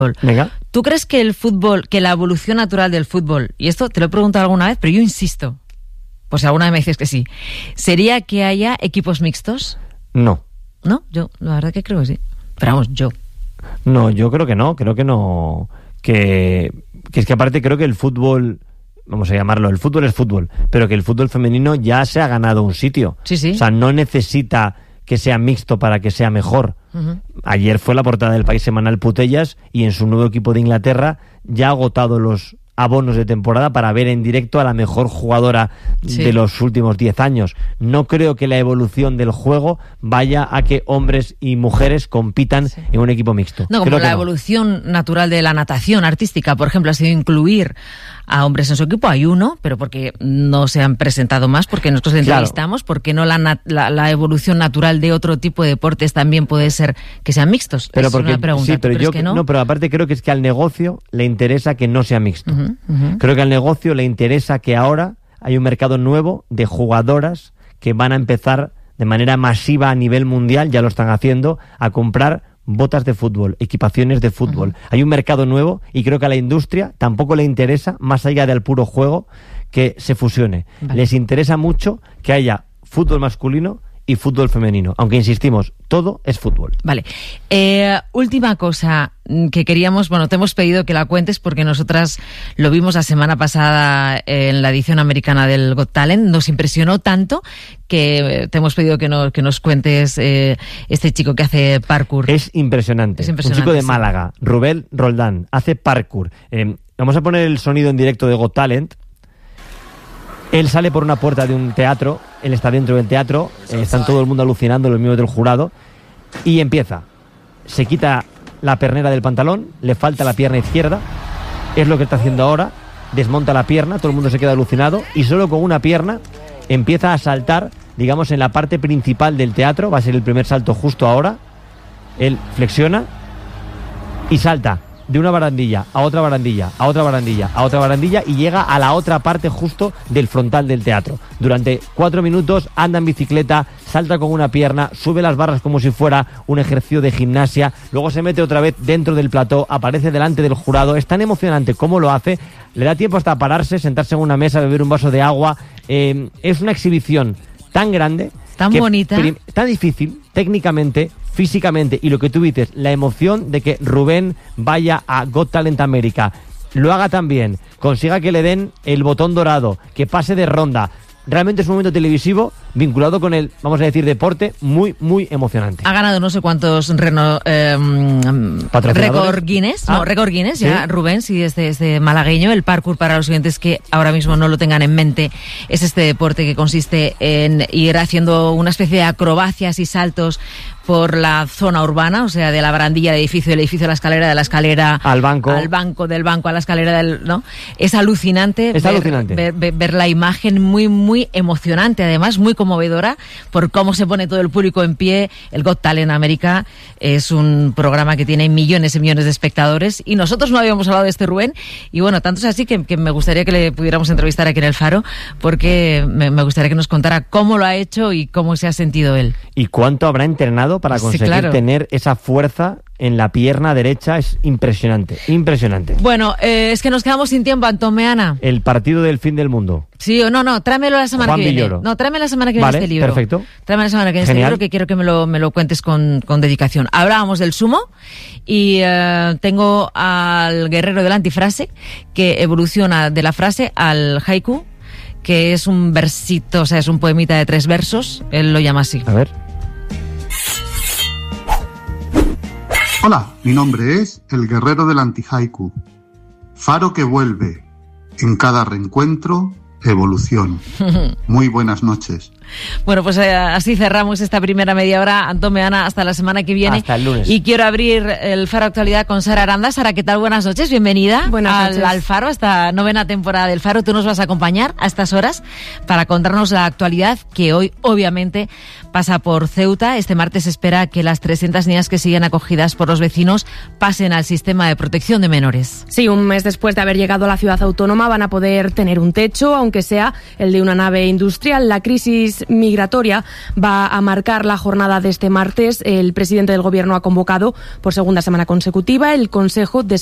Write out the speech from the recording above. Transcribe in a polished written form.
Venga. ¿Tú crees que el fútbol, que la evolución natural del fútbol, y esto te lo he preguntado alguna vez, pero yo insisto, pues alguna vez me dices que sí, ¿sería que haya equipos mixtos? No. ¿No? Yo, la verdad que creo que sí. Pero vamos, yo. No, yo creo que no. Que es que aparte creo que el fútbol, vamos a llamarlo, el fútbol es fútbol, pero que el fútbol femenino ya se ha ganado un sitio. Sí, sí. O sea, no necesita que sea mixto para que sea mejor. Uh-huh. Ayer fue la portada del País Semanal Putellas y en su nuevo equipo de Inglaterra ya ha agotado los abonos de temporada para ver en directo a la mejor jugadora de los últimos 10 años. No creo que la evolución del juego vaya a que hombres y mujeres compitan en un equipo mixto. No, como la evolución natural de la natación artística, por ejemplo, ha sido incluir a hombres en su equipo. Hay uno, pero porque no se han presentado más, porque nosotros entrevistamos, porque no la evolución natural de otro tipo de deportes también puede ser que sean mixtos. Pero es porque, una pregunta. sí, pero yo que no? No, pero aparte creo que es que al negocio le interesa que no sea mixto. Uh-huh, uh-huh. Creo que al negocio le interesa que ahora hay un mercado nuevo de jugadoras que van a empezar de manera masiva a nivel mundial, ya lo están haciendo, a comprar botas de fútbol, equipaciones de fútbol. Uh-huh. Hay un mercado nuevo y creo que a la industria tampoco le interesa, más allá del puro juego, que se fusione. Vale. Les interesa mucho que haya fútbol masculino y fútbol femenino, aunque insistimos, todo es fútbol. Vale. Última cosa que queríamos, bueno, te hemos pedido que la cuentes porque nosotras lo vimos la semana pasada en la edición americana del Got Talent, nos impresionó tanto que te hemos pedido que nos cuentes este chico que hace parkour. Es impresionante. Un chico de Málaga, Rubén Roldán, hace parkour. Vamos a poner el sonido en directo de Got Talent. Él sale por una puerta de un teatro, él está dentro del teatro, están todo el mundo alucinando, los miembros del jurado, y empieza. Se quita la pernera del pantalón, le falta la pierna izquierda, es lo que está haciendo ahora, desmonta la pierna, todo el mundo se queda alucinado, y solo con una pierna empieza a saltar, digamos, en la parte principal del teatro, va a ser el primer salto justo ahora, él flexiona y salta de una barandilla a otra barandilla, a otra barandilla, a otra barandilla y llega a la otra parte justo del frontal del teatro. Durante 4 minutos anda en bicicleta, salta con una pierna, sube las barras como si fuera un ejercicio de gimnasia, luego se mete otra vez dentro del plató, aparece delante del jurado. Es tan emocionante cómo lo hace, le da tiempo hasta pararse, sentarse en una mesa, beber un vaso de agua. Es una exhibición tan grande, tan bonita, tan difícil técnicamente, físicamente, y lo que tú dices, la emoción de que Rubén vaya a Got Talent América, lo haga tan bien, consiga que le den el botón dorado, que pase de ronda. Realmente es un momento televisivo vinculado con el, vamos a decir, deporte, muy, muy emocionante. Ha ganado no sé cuántos récord Guinness, récord Guinness, ¿sí? Ya Rubén, sí, desde malagueño. El parkour, para los oyentes que ahora mismo no lo tengan en mente, es este deporte que consiste en ir haciendo una especie de acrobacias y saltos por la zona urbana, o sea, de la barandilla del edificio a la escalera, de la escalera al banco, del banco a la escalera del, ¿no? Es alucinante. Ver la imagen, muy, muy emocionante, además, muy conmovedora por cómo se pone todo el público en pie. El Got Talent América es un programa que tiene millones y millones de espectadores y nosotros no habíamos hablado de este Rubén y bueno, tanto es así que me gustaría que le pudiéramos entrevistar aquí en El Faro porque me gustaría que nos contara cómo lo ha hecho y cómo se ha sentido él. ¿Y cuánto habrá entrenado para conseguir tener esa fuerza en la pierna derecha? Es impresionante, impresionante. Bueno, es que nos quedamos sin tiempo, Antomeana. El partido del fin del mundo. Sí, no, tráemelo la semana que viene. Villoro. No, tráeme la semana que viene este libro. Perfecto. Tráeme la semana que viene este libro, que quiero que me lo cuentes con dedicación. Hablábamos del sumo y tengo al guerrero de la antifrase que evoluciona de la frase al haiku, que es un versito, o sea, es un poemita de 3 versos. Él lo llama así. A ver. Hola, mi nombre es el guerrero del anti-haiku. Faro que vuelve. En cada reencuentro, evolución. Muy buenas noches. Bueno, pues así cerramos esta primera media hora. Antomeana, hasta la semana que viene. Hasta el lunes. Y quiero abrir el Faro Actualidad con Sara Aranda. Sara, ¿qué tal? Buenas noches, bienvenida al Faro, a esta 9ª temporada del Faro. Tú nos vas a acompañar a estas horas para contarnos la actualidad que hoy, obviamente, pasa por Ceuta. Este martes se espera que las 300 niñas que siguen acogidas por los vecinos pasen al sistema de protección de menores. Sí, un mes después de haber llegado a la ciudad autónoma van a poder tener un techo, aunque aunque sea el de una nave industrial. La crisis migratoria va a marcar la jornada de este martes. El presidente del Gobierno ha convocado por segunda semana consecutiva el Consejo de